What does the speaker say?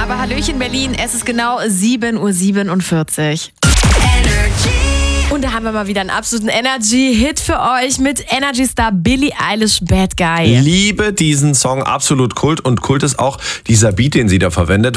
Aber Hallöchen Berlin, es ist genau 7:47 Uhr. Und da haben wir mal wieder einen absoluten Energy-Hit für euch mit Energy-Star Billie Eilish, Bad Guy. Liebe diesen Song, absolut Kult. Und Kult ist auch dieser Beat, den sie da verwendet.